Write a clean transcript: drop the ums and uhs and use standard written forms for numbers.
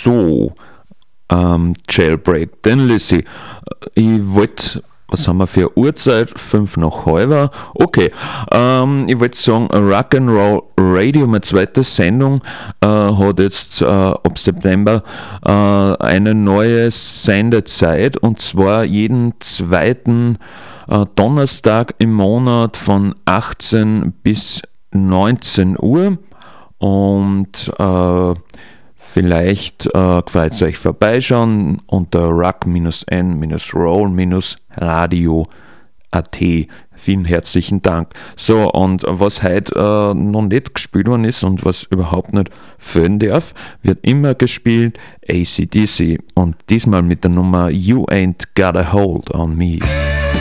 so, Jailbreak. Denn Lissy, ich wollte, was haben wir für eine Uhrzeit? 5 nach halb. Okay, ich wollte sagen, Rock'n'Roll Radio, meine zweite Sendung, hat jetzt ab September eine neue Sendezeit, und zwar jeden zweiten Donnerstag im Monat von 18 bis 19 Uhr. Und vielleicht gefällt es euch vorbeischauen unter rock-n-roll-radio.at. Vielen herzlichen Dank. So, und was heute noch nicht gespielt worden ist und was überhaupt nicht fehlen darf, wird immer gespielt AC/DC, und diesmal mit der Nummer You Ain't Got a Hold on Me.